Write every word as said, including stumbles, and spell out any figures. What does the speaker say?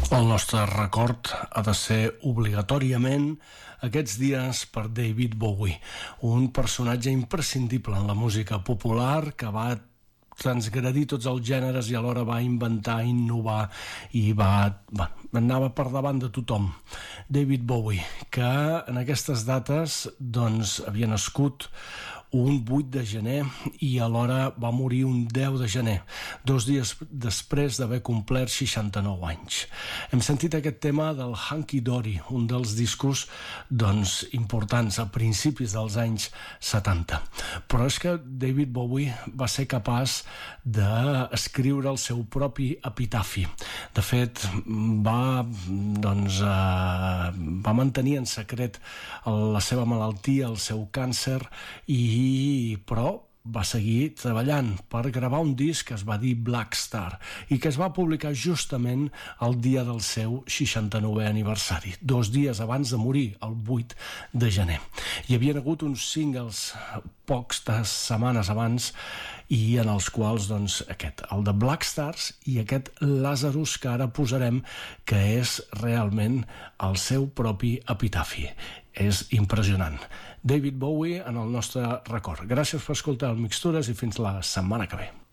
El nostre record ha de ser obligatòriament aquests dies per David Bowie, un personatge imprescindible en la música popular que va transgredir tots els gèneres i alhora va inventar, innovar i va, va anava per davant de tothom. David Bowie, que en aquestes dates doncs havia nascut un vuit de gener i alhora va morir un deu de gener, dos dies després d'haver complert seixanta-nou anys. Hem sentit aquest tema del Hunky Dory, un dels discos doncs, importants a principis dels anys setanta. Però és que David Bowie va ser capaç d'escriure el seu propi epitafi. De fet, va, doncs, eh, va mantenir en secret la seva malaltia, el seu càncer, i però va seguir treballant per gravar un disc que es va dir Black Star i que es va publicar justament el dia del seu seixanta-novè aniversari, dos dies abans de morir, el vuit de gener. Hi havia hagut uns singles pocs de setmanes abans i en els quals, doncs, aquest, el de Black Stars i aquest Lazarus que ara posarem, que és realment el seu propi epitafi. És impressionant. David Bowie en el nostre record. Gràcies per escoltar el Mixtures i fins la setmana que ve.